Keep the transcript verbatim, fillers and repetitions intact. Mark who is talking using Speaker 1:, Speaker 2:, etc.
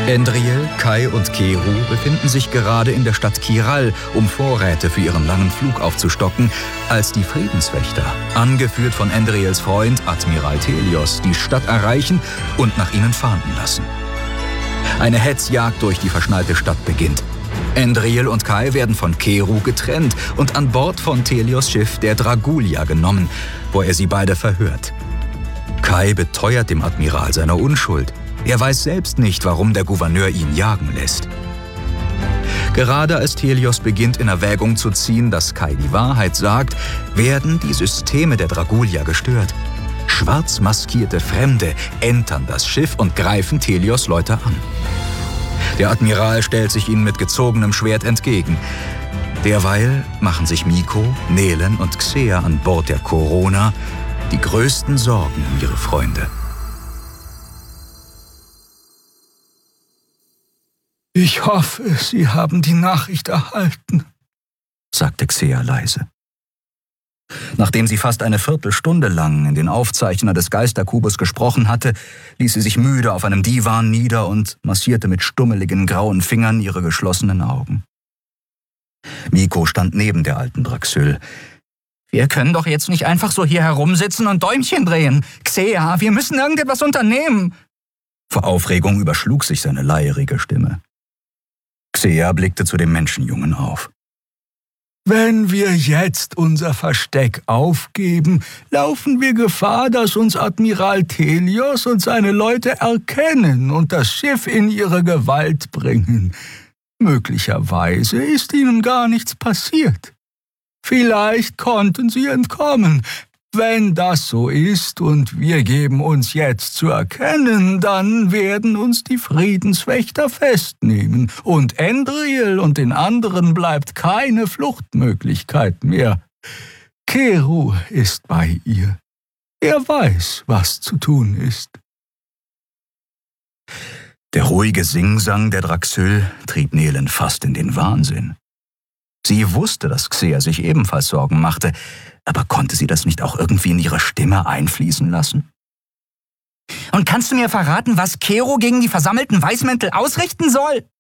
Speaker 1: Endriel, Kai und Keru befinden sich gerade in der Stadt Kiral, um Vorräte für ihren langen Flug aufzustocken, als die Friedenswächter, angeführt von Endriels Freund Admiral Telios, die Stadt erreichen und nach ihnen fahnden lassen. Eine Hetzjagd durch die verschnallte Stadt beginnt. Endriel und Kai werden von Keru getrennt und an Bord von Telios Schiff der Dragulia genommen, wo er sie beide verhört. Kai beteuert dem Admiral seine Unschuld. Er weiß selbst nicht, warum der Gouverneur ihn jagen lässt. Gerade als Telios beginnt, in Erwägung zu ziehen, dass Kai die Wahrheit sagt, werden die Systeme der Dragulia gestört. Schwarz maskierte Fremde entern das Schiff und greifen Telios Leute an. Der Admiral stellt sich ihnen mit gezogenem Schwert entgegen. Derweil machen sich Miko, Nelen und Xea an Bord der Corona die größten Sorgen um ihre Freunde.
Speaker 2: »Ich hoffe, Sie haben die Nachricht erhalten«, sagte Xea leise.
Speaker 1: Nachdem sie fast eine Viertelstunde lang in den Aufzeichner des Geisterkubus gesprochen hatte, ließ sie sich müde auf einem Divan nieder und massierte mit stummeligen grauen Fingern ihre geschlossenen Augen. Miko stand neben der alten Draxyl.
Speaker 3: »Wir können doch jetzt nicht einfach so hier herumsitzen und Däumchen drehen. Xea, wir müssen irgendetwas unternehmen.«
Speaker 1: Vor Aufregung überschlug sich seine leierige Stimme. Xea blickte zu dem Menschenjungen auf.
Speaker 2: »Wenn wir jetzt unser Versteck aufgeben, laufen wir Gefahr, dass uns Admiral Telios und seine Leute erkennen und das Schiff in ihre Gewalt bringen. Möglicherweise ist ihnen gar nichts passiert. Vielleicht konnten sie entkommen. Wenn das so ist und wir geben uns jetzt zu erkennen, dann werden uns die Friedenswächter festnehmen und Endriel und den anderen bleibt keine Fluchtmöglichkeit mehr. Keru ist bei ihr. Er weiß, was zu tun ist.«
Speaker 1: Der ruhige Singsang der Draxyl trieb Nelen fast in den Wahnsinn. Sie wusste, dass Xea sich ebenfalls Sorgen machte, aber konnte sie das nicht auch irgendwie in ihre Stimme einfließen lassen?
Speaker 3: »Und kannst du mir verraten, was Keru gegen die versammelten Weißmäntel ausrichten soll?«